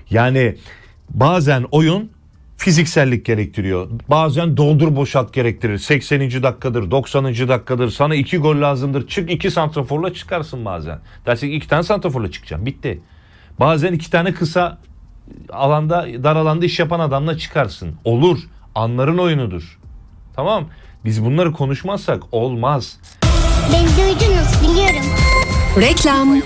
Yani bazen oyun fiziksellik gerektiriyor. Bazen doldur boşalt gerektirir. 80. dakikadır, 90. dakikadır. Sana 2 gol lazımdır. Çık 2 santraforla çıkarsın bazen. Dersin 2 tane santraforla çıkacağım. Bitti. Bazen 2 tane kısa alanda, dar alanda iş yapan adamla çıkarsın. Olur. Anların oyunudur. Tamam. Biz bunları konuşmazsak olmaz. Beni duydunuz, biliyorum. Reklam.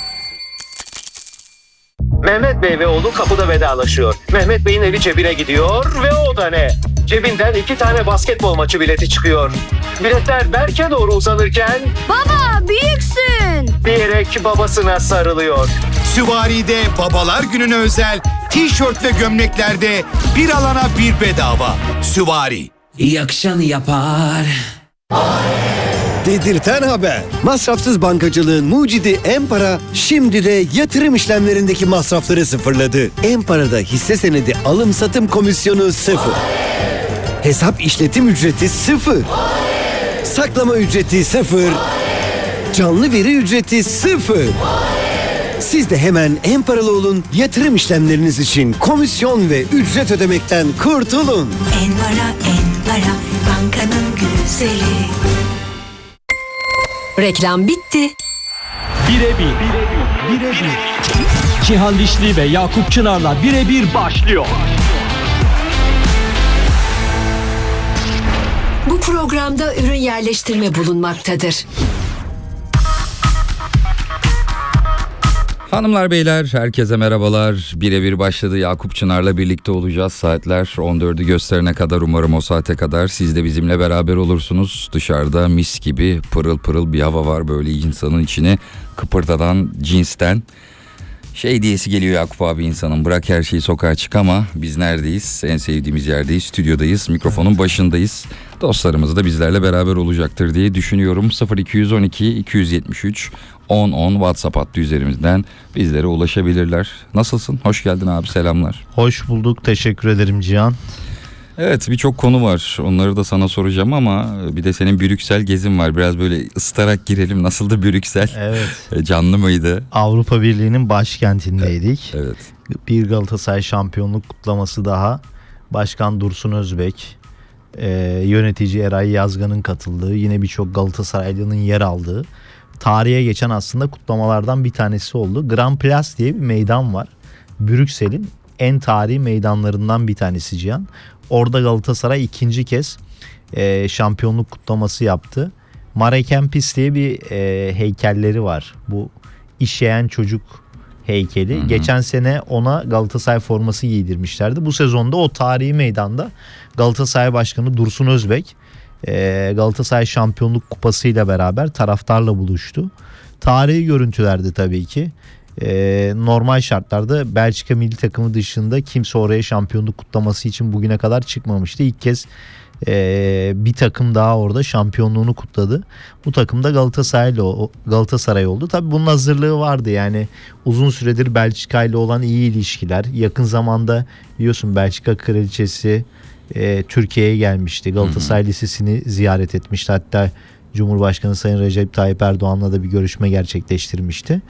Mehmet Bey ve oğlu kapıda vedalaşıyor. Mehmet Bey'in eli cebine gidiyor ve o da ne? Cebinden 2 tane basketbol maçı bileti çıkıyor. Biletler Berk'e doğru uzanırken Baba, büyüksün. diyerek babasına sarılıyor. Süvari'de Babalar Günü'ne özel tişört ve gömleklerde bir alana bir bedava. Süvari. Yakışanı yapar. Dedirten haber. Masrafsız bankacılığın mucidi Empara şimdi de yatırım işlemlerindeki masrafları sıfırladı. Empara'da hisse senedi alım satım komisyonu 0. Hesap işletim ücreti 0. Saklama ücreti 0. Canlı veri ücreti 0. Siz de hemen Emparalı olun, yatırım işlemleriniz için komisyon ve ücret ödemekten kurtulun. Enpara, bankanın güzeli. Reklam bitti. Birebir. Cihan Dişli ve Yakup Çınar'la birebir başlıyor. Bu programda ürün yerleştirme bulunmaktadır. Hanımlar beyler herkese merhabalar. Birebir başladı. Yakup Çınar'la birlikte olacağız. Saatler 14'ü gösterene kadar, umarım o saate kadar siz de bizimle beraber olursunuz. Dışarıda mis gibi pırıl pırıl bir hava var, böyle insanın içine kıpırdadan cinsten. Şey diyesi geliyor Yakup abi insanın, bırak her şeyi sokağa çık, ama biz neredeyiz? En sevdiğimiz yerdeyiz, stüdyodayız, mikrofonun başındayız. Dostlarımız da bizlerle beraber olacaktır diye düşünüyorum. 0212 273 1010 WhatsApp hattı üzerimizden bizlere ulaşabilirler. Nasılsın? Hoş geldin abi, selamlar. Hoş bulduk, teşekkür ederim Cihan. Evet, birçok konu var, onları da sana soracağım ama bir de senin Brüksel gezin var. Biraz böyle ısıtarak girelim, nasıldı Brüksel? Evet. Canlı mıydı? Avrupa Birliği'nin başkentindeydik. Evet. Bir Galatasaray şampiyonluk kutlaması daha. Başkan Dursun Özbek, yönetici Eray Yazgan'ın katıldığı, yine birçok Galatasaraylı'nın yer aldığı tarihe geçen aslında kutlamalardan bir tanesi oldu. Grand Place diye bir meydan var. Brüksel'in en tarihi meydanlarından bir tanesi Cihan. Orada Galatasaray ikinci kez şampiyonluk kutlaması yaptı. Marek Kempis diye bir heykelleri var. Bu işeyen çocuk heykeli. Hı hı. Geçen sene ona Galatasaray forması giydirmişlerdi. Bu sezonda o tarihi meydanda Galatasaray Başkanı Dursun Özbek Galatasaray Şampiyonluk Kupası ile beraber taraftarla buluştu. Tarihi görüntülerdi tabii ki. Normal şartlarda Belçika milli takımı dışında kimse oraya şampiyonluk kutlaması için bugüne kadar çıkmamıştı. İlk kez bir takım daha orada şampiyonluğunu kutladı. Bu takım da Galatasaray oldu. Tabii bunun hazırlığı vardı, yani uzun süredir Belçika ile olan iyi ilişkiler. Yakın zamanda biliyorsun Belçika kraliçesi Türkiye'ye gelmişti. Galatasaray Lisesi'ni ziyaret etmişti. Hatta Cumhurbaşkanı Sayın Recep Tayyip Erdoğan'la da bir görüşme gerçekleştirmişti.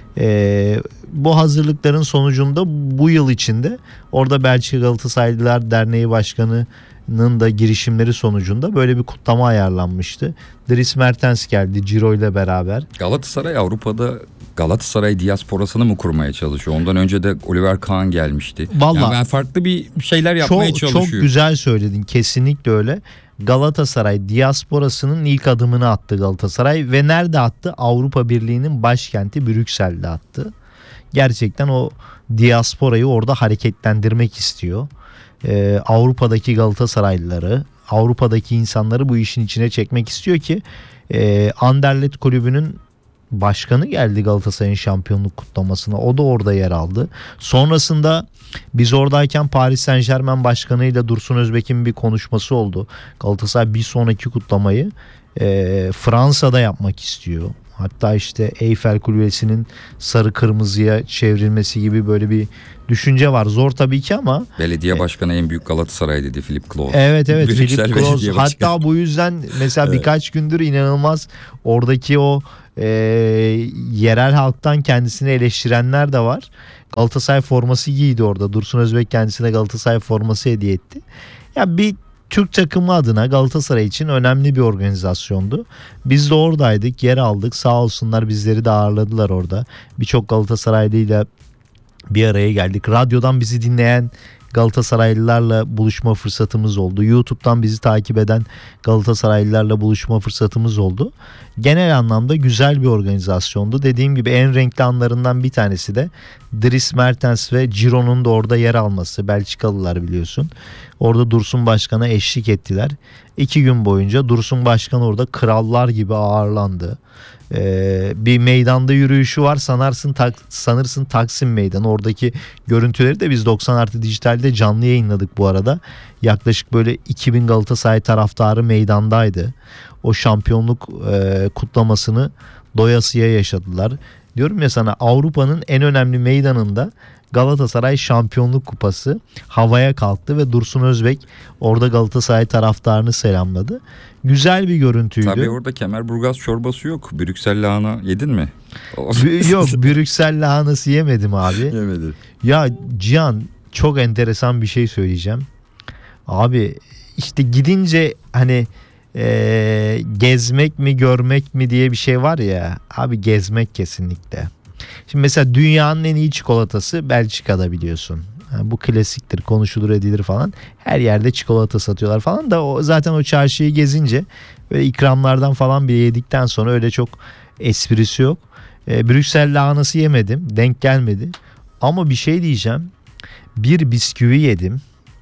Bu hazırlıkların sonucunda bu yıl içinde orada Belçika Galatasaraylılar Derneği Başkanı'nın da girişimleri sonucunda böyle bir kutlama ayarlanmıştı. Dries Mertens geldi Ciro ile beraber. Galatasaray Avrupa'da Galatasaray diasporasını mı kurmaya çalışıyor? Ondan önce de Oliver Kahn gelmişti. Vallahi yani ben farklı bir şeyler yapmaya çalışıyor. Çok güzel söyledin. Kesinlikle öyle. Galatasaray diasporasının ilk adımını attı Galatasaray ve nerede attı? Avrupa Birliği'nin başkenti Brüksel'de attı. Gerçekten o diasporayı orada hareketlendirmek istiyor. Avrupa'daki Galatasaraylıları, Avrupa'daki insanları bu işin içine çekmek istiyor ki Anderlecht kulübünün başkanı geldi Galatasaray'ın şampiyonluk kutlamasına. O da orada yer aldı. Sonrasında biz oradayken Paris Saint-Germain başkanıyla Dursun Özbek'in bir konuşması oldu. Galatasaray bir sonraki kutlamayı Fransa'da yapmak istiyor. Hatta işte Eyfel Kulesi'nin sarı kırmızıya çevrilmesi gibi böyle bir düşünce var. Zor tabii ki ama. Belediye başkanı en büyük Galatasaray dedi Philip Klaus. Evet Philip Klaus. Hatta bu yüzden mesela birkaç gündür inanılmaz oradaki o yerel halktan kendisini eleştirenler de var. Galatasaray forması giydi orada. Dursun Özbek kendisine Galatasaray forması hediye etti. Ya bir Türk takımı adına Galatasaray için önemli bir organizasyondu. Biz de oradaydık, yer aldık. Sağ olsunlar bizleri de ağırladılar orada. Birçok Galatasaraylıyla bir araya geldik. Radyodan bizi dinleyen Galatasaraylılarla buluşma fırsatımız oldu. YouTube'dan bizi takip eden Galatasaraylılarla buluşma fırsatımız oldu. Genel anlamda güzel bir organizasyondu. Dediğim gibi en renkli anlarından bir tanesi de Dries Mertens ve Ciro'nun da orada yer alması. Belçikalılar biliyorsun. Orada Dursun Başkan'a eşlik ettiler. 2 gün boyunca Dursun Başkan orada krallar gibi ağırlandı. Bir meydanda yürüyüşü var, sanırsın Taksim Meydanı. Oradaki görüntüleri de biz 90+ Dijital'de canlı yayınladık bu arada. Yaklaşık böyle 2000 Galatasaray taraftarı meydandaydı. O şampiyonluk kutlamasını doyasıya yaşadılar. Diyorum ya sana, Avrupa'nın en önemli meydanında Galatasaray Şampiyonluk Kupası havaya kalktı ve Dursun Özbek orada Galatasaray taraftarını selamladı. Güzel bir görüntüydü. Tabii orada Kemerburgaz çorbası yok. Brüksel lahana yedin mi? Yok, Brüksel lahanası yemedim abi. Yemedim. Ya Cihan, çok enteresan bir şey söyleyeceğim. Abi işte gidince hani gezmek mi görmek mi diye bir şey var ya. Abi gezmek kesinlikle. Şimdi mesela dünyanın en iyi çikolatası Belçika'da biliyorsun. Yani bu klasiktir, konuşulur edilir falan. Her yerde çikolata satıyorlar falan da zaten o çarşıyı gezince böyle ikramlardan falan bir yedikten sonra öyle çok esprisi yok. Brüksel lahanası yemedim, denk gelmedi. Ama bir şey diyeceğim. Bir bisküvi yedim.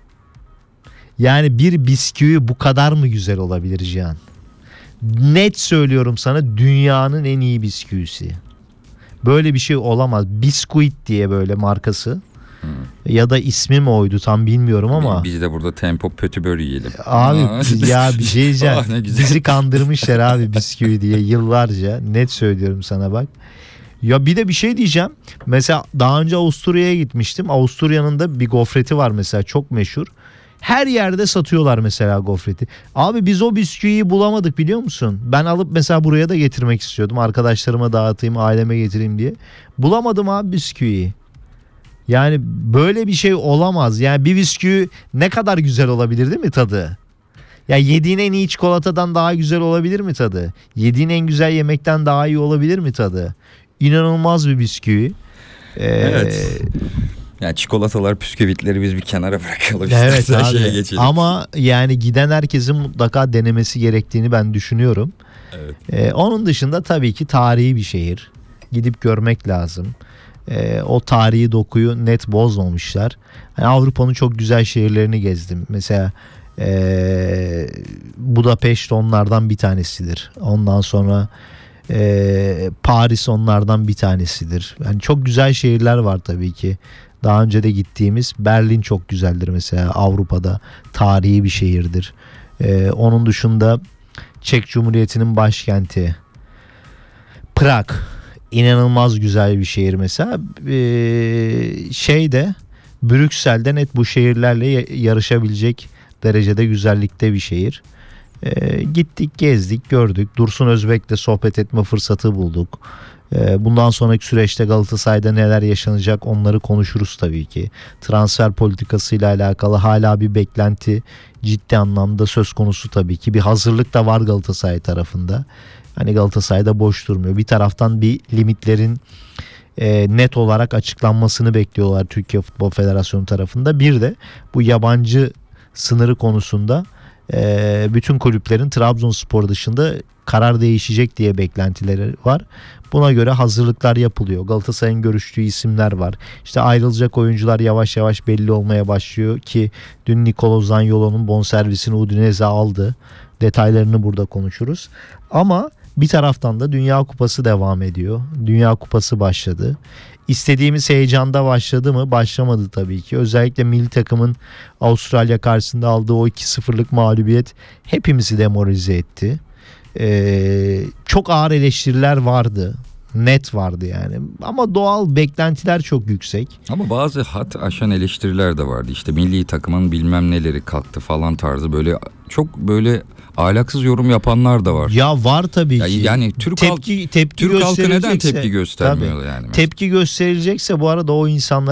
Yani bir bisküvi bu kadar mı güzel olabilir Cihan? Net söylüyorum sana, dünyanın en iyi bisküvisi. Böyle bir şey olamaz. Biskuit diye böyle markası. Ya da ismi mi oydu tam bilmiyorum ama. Biz de burada Tempo Pötibör yiyelim. Abi ya bir şey diyeceğim. Bizi kandırmışlar abi bisküvi diye yıllarca. Net söylüyorum sana bak. Ya bir de bir şey diyeceğim. Mesela daha önce Avusturya'ya gitmiştim. Avusturya'nın da bir gofreti var mesela, çok meşhur. Her yerde satıyorlar mesela gofreti. Abi biz o bisküviyi bulamadık, biliyor musun? Ben alıp mesela buraya da getirmek istiyordum. Arkadaşlarıma dağıtayım, aileme getireyim diye. Bulamadım abi bisküviyi. Yani böyle bir şey olamaz. Yani bir bisküvi ne kadar güzel olabilir değil mi tadı? Ya yediğin en iyi çikolatadan daha güzel olabilir mi tadı? Yediğin en güzel yemekten daha iyi olabilir mi tadı? İnanılmaz bir bisküvi. Evet. Yani çikolatalar, püsküvitleri biz bir kenara bırakalım. Evet abi. Şeye geçelim. Ama yani giden herkesin mutlaka denemesi gerektiğini ben düşünüyorum. Evet. Onun dışında tabii ki tarihi bir şehir. Gidip görmek lazım. O tarihi dokuyu net bozmamışlar. Yani Avrupa'nın çok güzel şehirlerini gezdim. Mesela Budapeşt onlardan bir tanesidir. Ondan sonra Paris onlardan bir tanesidir. Yani çok güzel şehirler var tabii ki. Daha önce de gittiğimiz Berlin çok güzeldir mesela, Avrupa'da tarihi bir şehirdir. Onun dışında Çek Cumhuriyeti'nin başkenti Prag inanılmaz güzel bir şehir mesela. Brüksel'de net bu şehirlerle yarışabilecek derecede güzellikte bir şehir. Gittik, gezdik, gördük. Dursun Özbek'le sohbet etme fırsatı bulduk. Bundan sonraki süreçte Galatasaray'da neler yaşanacak onları konuşuruz tabii ki. Transfer politikasıyla alakalı hala bir beklenti ciddi anlamda söz konusu tabii ki. Bir hazırlık da var Galatasaray tarafında. Hani Galatasaray'da boş durmuyor. Bir taraftan bir limitlerin net olarak açıklanmasını bekliyorlar Türkiye Futbol Federasyonu tarafında. Bir de bu yabancı sınırı konusunda bütün kulüplerin Trabzonspor dışında karar değişecek diye beklentileri var. Buna göre hazırlıklar yapılıyor. Galatasaray'ın görüştüğü isimler var. İşte ayrılacak oyuncular yavaş yavaş belli olmaya başlıyor ki dün Nicolo Zaniolo'nun bonservisini Udinese aldı. Detaylarını burada konuşuruz. Ama bir taraftan da Dünya Kupası devam ediyor. Dünya Kupası başladı. İstediğimiz heyecanda başladı mı? Başlamadı tabii ki. Özellikle milli takımın Avustralya karşısında aldığı o 2-0'lık mağlubiyet hepimizi demoralize etti. Çok ağır eleştiriler vardı. Net vardı yani. Ama doğal beklentiler çok yüksek. Ama bazı hat aşan eleştiriler de vardı. İşte milli takımın bilmem neleri kalktı falan tarzı, böyle çok böyle ahlaksız yorum yapanlar da var. Ya var tabii ki. Yani Türk tepki Türk halkı neden gösterilecekse- tepki göstermiyor Tabii. yani? Tepki gösterilecekse bu arada o insanlar